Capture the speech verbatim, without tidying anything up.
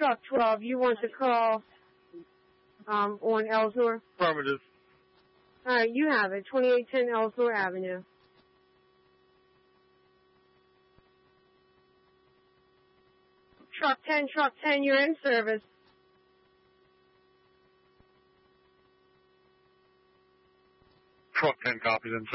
truck twelve, you want to call um, on Ellsworth? Affirmative. All right, you have it, twenty-eight ten Ellsworth Avenue. Truck ten, truck ten, you're in service. Truck ten copies in